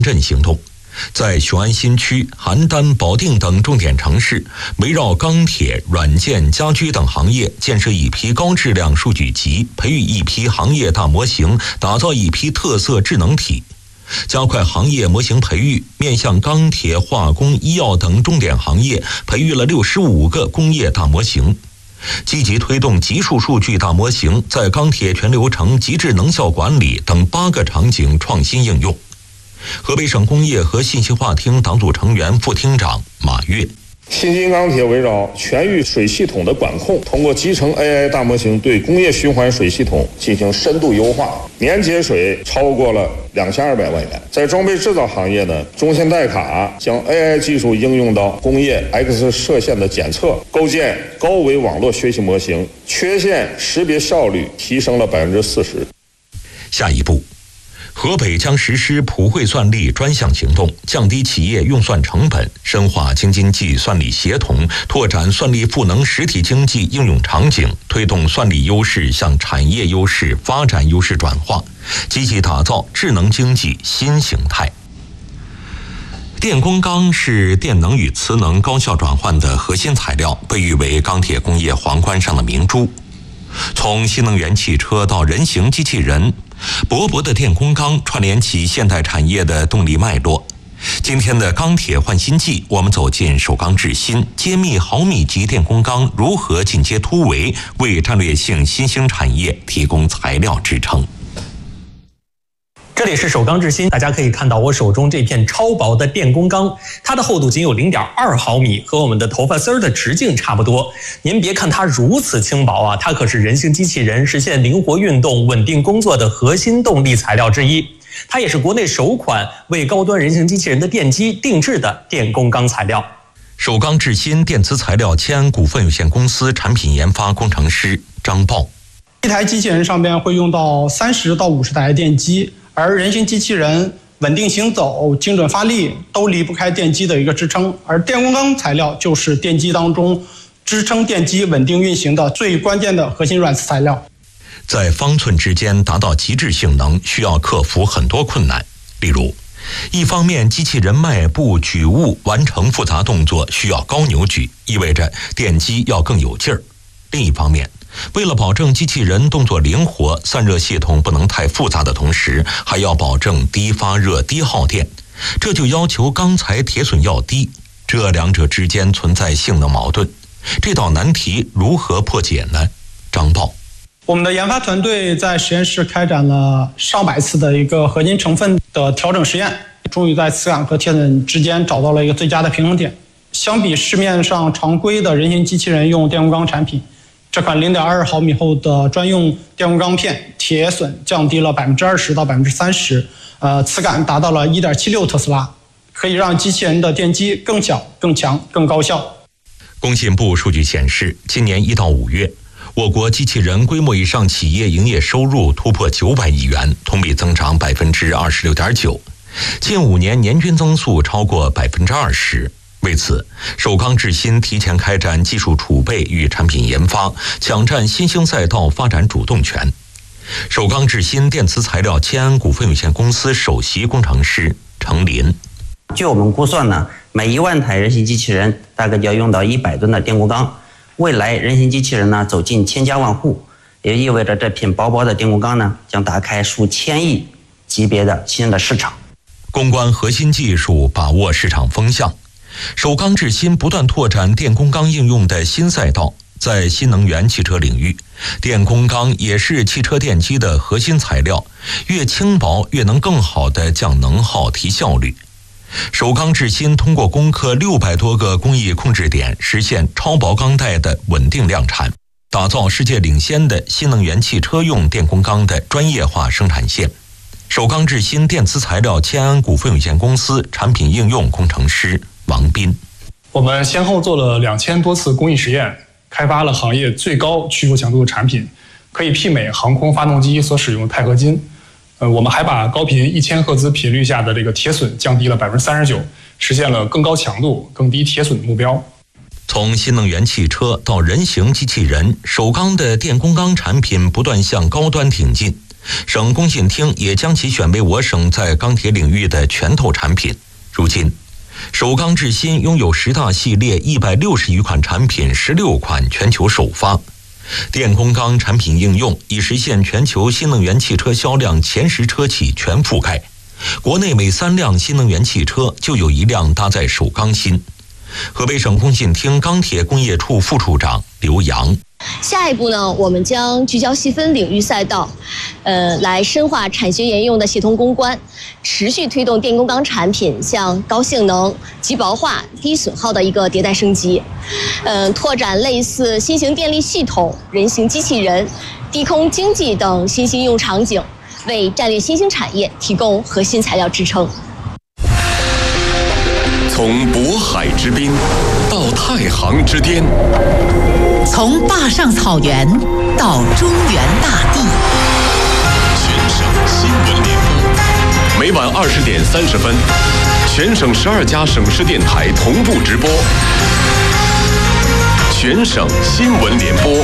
镇行动，在雄安新区、邯郸、保定等重点城市，围绕钢铁、软件、家居等行业建设一批高质量数据集，培育一批行业大模型，打造一批特色智能体。加快行业模型培育，面向钢铁、化工、医药等重点行业，培育了65个工业大模型。积极推动级数数据大模型在钢铁全流程极致能效管理等8个场景创新应用。河北省工业和信息化厅党组成员、副厅长马跃。 新金钢铁围绕全域水系统的管控，通过集成 AI 大模型对工业循环水系统进行深度优化，年节水超过了2200万元。在装备制造行业呢，中信代卡将 AI 技术应用到工业 X 射线的检测，构建高维网络学习模型，缺陷识别效率提升了40%。 下一步，河北将实施普惠算力专项行动，降低企业用算成本，深化京津冀算力协同，拓展算力赋能实体经济应用场景，推动算力优势向产业优势、发展优势转化，积极打造智能经济新形态。电工钢是电能与磁能高效转换的核心材料，被誉为钢铁工业皇冠上的明珠。从新能源汽车到人形机器人，薄薄的电工钢串联起现代产业的动力脉络。今天的钢铁换新季，我们走进首钢制新，揭秘毫米级电工钢如何进阶突围，为战略性新兴产业提供材料支撑。 这里是首钢制新，大家可以看到我手中这片超薄的电工钢，它的厚度仅有0.2毫米，和我们的头发丝儿的直径差不多。您别看它如此轻薄啊，它可是人形机器人实现灵活运动、稳定工作的核心动力材料之一。它也是国内首款为高端人形机器人的电机定制的电工钢材料。 首钢制新电磁材料迁安股份有限公司产品研发工程师张豹。 一台机器人上边会用到30到50台电机，而人形机器人稳定行走、精准发力都离不开电机的一个支撑，而电工钢材料就是电机当中支撑电机稳定运行的最关键的核心软磁材料。 在方寸之间达到极致性能，需要克服很多困难。例如，一方面机器人迈步举物完成复杂动作需要高扭矩，意味着电机要更有劲儿；另一方面，为了保证机器人动作灵活，散热系统不能太复杂的同时，还要保证低发热、低耗电，这就要求钢材铁损要低，这两者之间存在性能矛盾。这道难题如何破解呢？张豹。 我们的研发团队在实验室开展了上百次的一个合金成分的调整实验，终于在磁感和铁损之间找到了一个最佳的平衡点。相比市面上常规的人形机器人用电工钢产品，这款0.2毫米厚的专用电工钢片铁损降低了20%到30%，磁感达到了1.76特斯拉，可以让机器人的电机更小、更强、更高效。 工信部数据显示，今年1到5月，我国机器人规模以上企业营业收入突破900亿元，同比增长26.9%，近5年年均增速超过20%。为此，首钢制新提前开展技术储备与产品研发，抢占新兴赛道发展主动权。首钢制新电磁材料迁安股份有限公司首席工程师程林。 据我们估算呢，每1万台人形机器人大概就要用到100吨的电工钢。未来人形机器人呢走进千家万户，也意味着这片薄薄的电工钢呢将打开数千亿级别的新的市场。 攻关核心技术，把握市场风向。首钢制新不断拓展电工钢应用的新赛道，在新能源汽车领域，电工钢也是汽车电机的核心材料，越轻薄越能更好地降能耗、提效率。首钢制新通过攻克600多个工艺控制点，实现超薄钢带的稳定量产，打造世界领先的新能源汽车用电工钢的专业化生产线。首钢制新电磁材料迁安股份有限公司产品应用工程师王斌。 我们先后做了2000多次工艺实验，开发了行业最高屈服强度的产品，可以媲美航空发动机所使用的钛合金。我们还把高频1000赫兹频率下的这个铁损降低了39%，实现了更高强度、更低铁损的目标。 从新能源汽车到人形机器人，首钢的电工钢产品不断向高端挺进。 省工信厅也将其选为我省在钢铁领域的拳头产品。如今，首钢至新拥有10大系列160余款产品，16款全球首发。电工钢产品应用已实现全球新能源汽车销量前10车企全覆盖，国内每3辆新能源汽车就有1辆搭载首钢芯。河北省工信厅钢铁工业处副处长刘洋。 下一步呢，我们将聚焦细分领域赛道，来深化产学研用的协同攻关，持续推动电工钢产品向高性能、极薄化、低损耗的一个迭代升级，拓展类似新型电力系统、人形机器人、低空经济等新兴应用场景，为战略新兴产业提供核心材料支撑。 从渤海之滨到太行之巅， 从坝上草原到中原大地， 全省新闻联播，每晚20点30分，全省12家省市电台同步直播。全省新闻联播。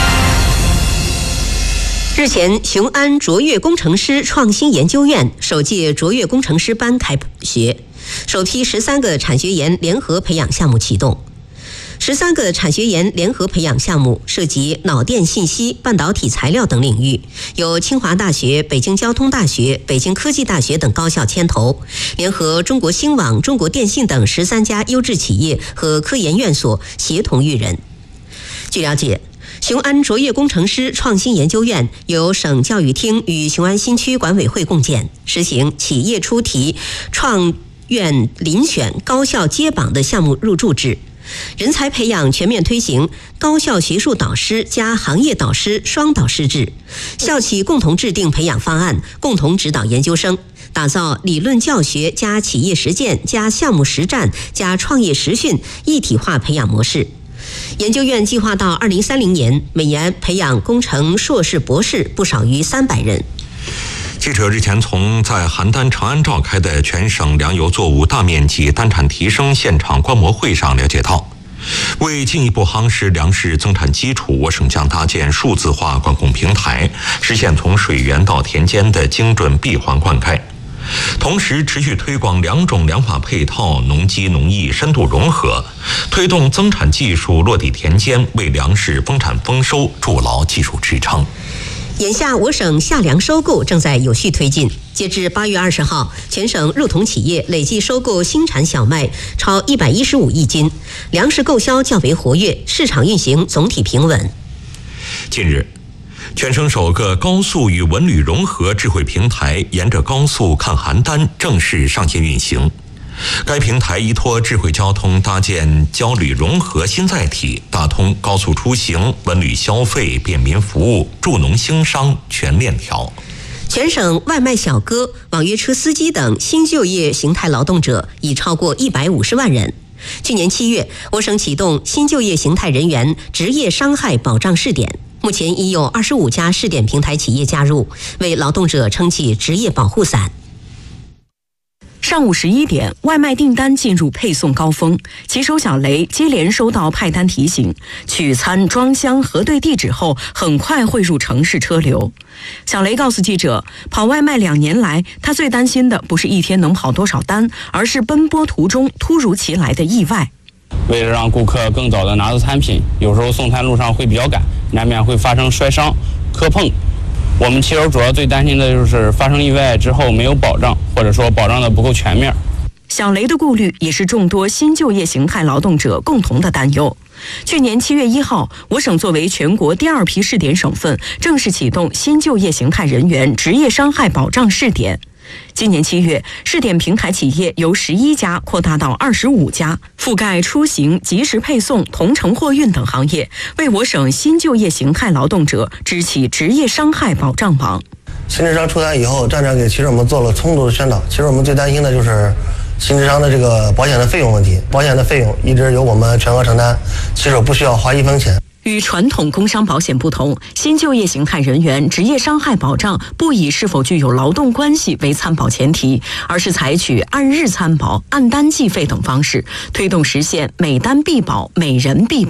日前，雄安卓越工程师创新研究院首届卓越工程师班开学，首批13个产学研联合培养项目启动。13个产学研联合培养项目涉及脑电信息、半导体材料等领域，由清华大学、北京交通大学、北京科技大学等高校牵头，联合中国兴网、中国电信等13家优质企业和科研院所协同育人。据了解，雄安卓越工程师创新研究院由省教育厅与雄安新区管委会共建，实行企业出题、创院遴选、高校接榜的项目入驻制。人才培养全面推行高校学术导师加行业导师双导师制，校企共同制定培养方案，共同指导研究生，打造理论教学加企业实践加项目实战加创业实训一体化培养模式。研究院计划到2030年，每年培养工程硕士、博士不少于300人。 记者日前从在邯郸长安召开的全省粮油作物大面积单产提升现场观摩会上了解到，为进一步夯实粮食增产基础，我省将搭建数字化管控平台，实现从水源到田间的精准闭环灌溉。同时，持续推广2种粮法配套、农机农艺深度融合，推动增产技术落地田间，为粮食丰产丰收筑牢技术支撑。 眼下，我省夏粮收购正在有序推进。截至8月20号，全省入统企业累计收购新产小麦超115亿斤，粮食购销较为活跃，市场运行总体平稳。 近日，全省首个高速与文旅融合智慧平台沿着高速看邯郸正式上线运行。该平台依托智慧交通，搭建交旅融合新载体，打通高速出行、文旅消费、便民服务、助农兴商全链条。 全省外卖小哥、网约车司机等新就业形态劳动者已超过150万人。去年7月，我省启动新就业形态人员职业伤害保障试点，目前已有25家试点平台企业加入，为劳动者撑起职业保护伞。 上午11点，外卖订单进入配送高峰，骑手小雷接连收到派单提醒，取餐、装箱、核对地址后，很快汇入城市车流。小雷告诉记者，跑外卖2年来，他最担心的不是一天能跑多少单，而是奔波途中突如其来的意外。 为了让顾客更早的拿到餐品，有时候送餐路上会比较赶，难免会发生摔伤、磕碰。我们骑手主要最担心的就是发生意外之后没有保障，或者说保障的不够全面。 小雷的顾虑也是众多新就业形态劳动者共同的担忧。去年7月1号，我省作为全国第2批试点省份，正式启动新就业形态人员职业伤害保障试点。今年7月，试点平台企业由11家扩大到25家，覆盖出行、即时配送、同城货运等行业，为我省新就业形态劳动者支起职业伤害保障网。 新智商出台以后，站长给骑手们做了充足的宣导。其实我们最担心的就是新智商的这个保险的费用问题，保险的费用一直由我们全额承担，骑手不需要花1分钱。 与传统工伤保险不同，新就业形态人员职业伤害保障不以是否具有劳动关系为参保前提，而是采取按日参保、按单计费等方式，推动实现每单必保、每人必保。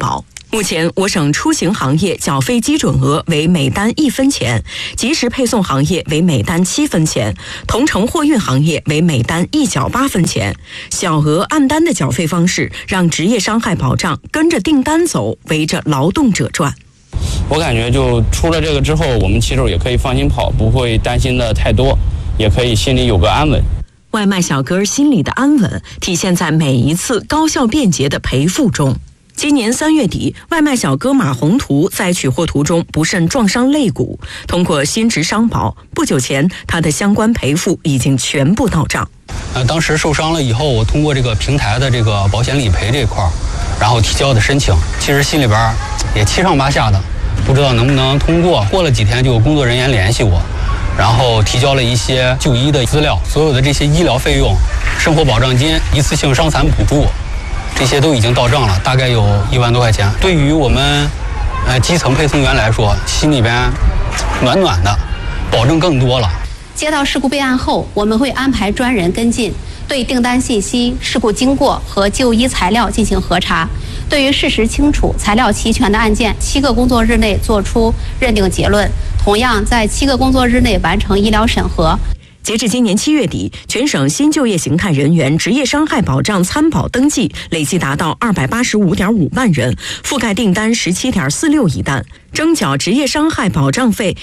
目前，我省出行行业缴费基准额为每单1分钱，即时配送行业为每单7分钱，同城货运行业为每单1角8分钱。小额按单的缴费方式，让职业伤害保障跟着订单走，围着劳动者转。 我感觉就出了这个之后，我们骑手也可以放心跑，不会担心的太多，也可以心里有个安稳。 外卖小哥心里的安稳，体现在每一次高效便捷的赔付中。今年3月底，外卖小哥马宏图在取货途中不慎撞伤肋骨，通过新职商保，不久前他的相关赔付已经全部到账。 当时受伤了以后，我通过这个平台的这个保险理赔这块，然后提交的申请，其实心里边也七上八下的，不知道能不能通过。过了几天，就有工作人员联系我，然后提交了一些就医的资料，所有的这些医疗费用、生活保障金、一次性伤残补助，这些都已经到账了，大概有1万多块钱。对于我们基层配送员来说，心里边暖暖的，保证更多了。 接到事故备案后，我们会安排专人跟进，对订单信息、事故经过和就医材料进行核查。对于事实清楚、材料齐全的案件，7个工作日内作出认定结论，同样在7个工作日内完成医疗审核。 截至今年7月底，全省新就业形态人员职业伤害保障参保登记累计达到285.5万人，覆盖订单17.46亿单，征缴职业伤害保障费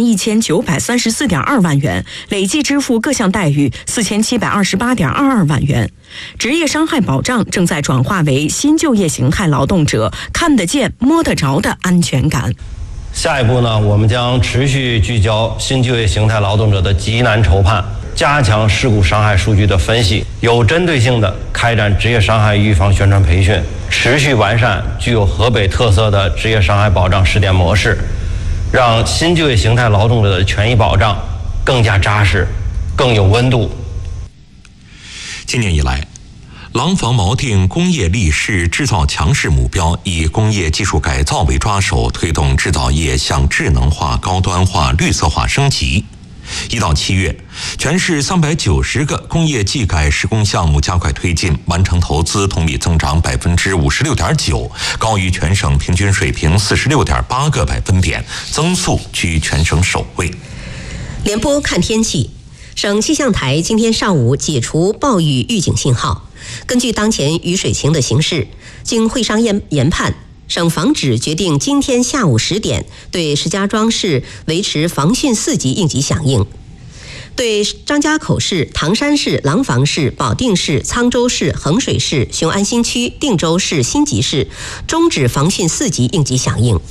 11934.2万元，累计支付各项待遇4728.22万元。职业伤害保障正在转化为新就业形态劳动者看得见、摸得着的安全感。 下一步呢，我们将持续聚焦新就业形态劳动者的急难愁盼，加强事故伤害数据的分析，有针对性地开展职业伤害预防宣传培训，持续完善具有河北特色的职业伤害保障试点模式，让新就业形态劳动者的权益保障更加扎实、更有温度。 今年以来，廊坊锚定工业立市、制造强势目标，以工业技术改造为抓手，推动制造业向智能化、高端化、绿色化升级。1到7月，全市390个工业技改施工项目加快推进，完成投资同比增长56.9%，高于全省平均水平46.8个百分点，增速居全省首位。 联播看天气，省气象台今天上午解除暴雨预警信号。根据当前雨水情的形势，经会商研判，省防指决定今天下午10点对石家庄市维持防汛4级应急响应，对张家口市、唐山市、廊坊市、保定市、沧州市、衡水市、雄安新区、定州市、新集市终止防汛4级应急响应。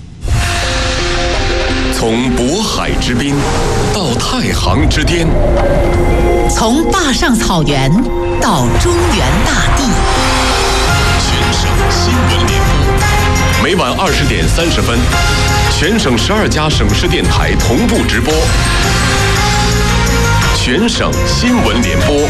从渤海之滨到太行之巅， 从坝上草原到中原大地， 全省新闻联播，每晚20点30分，全省12家省市电台同步直播，全省新闻联播。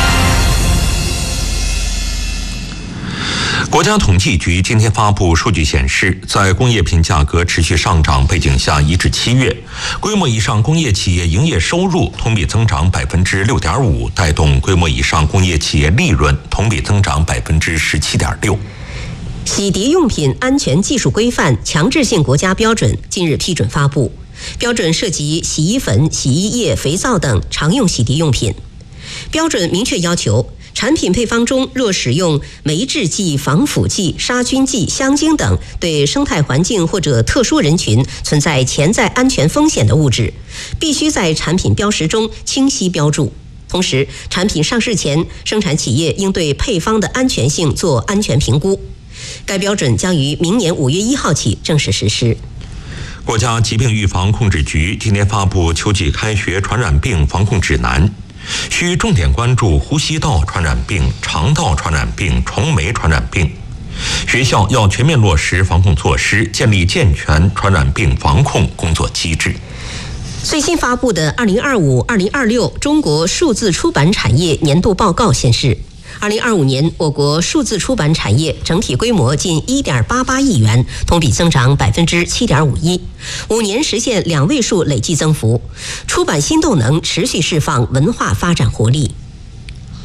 国家统计局今天发布数据显示，在工业品价格持续上涨背景下，1至7月，规模以上工业企业营业收入同比增长6.5%，带动规模以上工业企业利润同比增长17.6%。 洗涤用品安全技术规范强制性国家标准近日批准发布，标准涉及洗衣粉、洗衣液、肥皂等常用洗涤用品。标准明确要求，产品配方中若使用酶制剂、防腐剂、杀菌剂、香精等对生态环境或者特殊人群存在潜在安全风险的物质，必须在产品标识中清晰标注。同时，产品上市前，生产企业应对配方的安全性做安全评估。该标准将于明年5月1号起正式实施。 国家疾病预防控制局今天发布秋季开学传染病防控指南，需重点关注呼吸道传染病、肠道传染病、虫媒传染病。学校要全面落实防控措施，建立健全传染病防控工作机制。 最新发布的2025-2026中国数字出版产业年度报告显示，2025年我国数字出版产业整体规模近1.88亿元，同比增长7.51%，5年实现2位数累计增幅，出版新动能持续释放文化发展活力。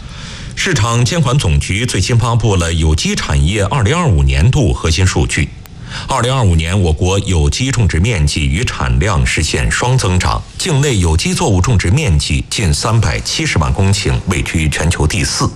市场监管总局最新发布了有机产业2025年度核心数据。 2025年，我国有机种植面积与产量实现双增长，境内有机作物种植面积近370万公顷，位居全球第4。